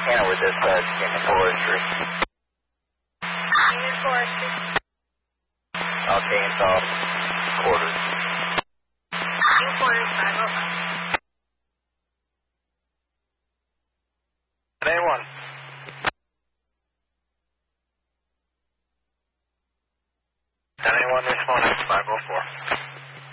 can with this Union Forestry. Union Forestry. Okay, installed. Quarters. Union Quarters, 505. A1. Anyone responding? 504.